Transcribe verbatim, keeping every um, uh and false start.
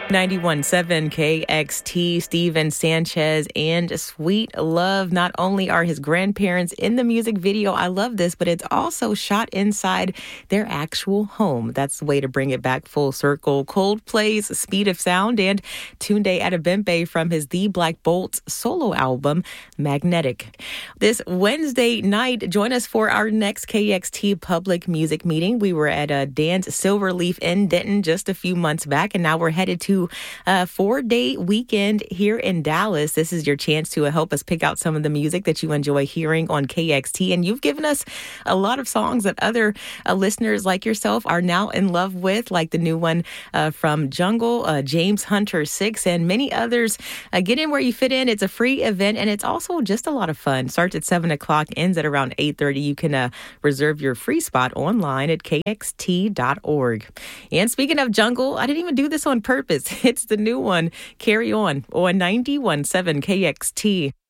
ninety-one point seven K X T, Steven Sanchez and Sweet Love. Not only are his grandparents in the music video, I love this, but it's also shot inside their actual home. That's the way to bring it back full circle. Coldplay's Speed of Sound and Tunde Adebimpe from his The Black Bolts solo album, Magnetic. This Wednesday night, join us for our next K X T public music meeting. We were at a Dan's Silverleaf in Denton just a few months back, and now we're headed to a four-day weekend here in Dallas. This is your chance to help us pick out some of the music that you enjoy hearing on K X T. And you've given us a lot of songs that other uh, listeners like yourself are now in love with, like the new one uh, from Jungle, uh, James Hunter six, and many others. Uh, get in where you fit in. It's a free event, and it's also just a lot of fun. Starts at seven o'clock, ends at around eight thirty. You can uh, reserve your free spot online at K X T dot org. And speaking of Jungle, I didn't even do this on purpose. It's the new one, Carry On, on ninety-one point seven K X T.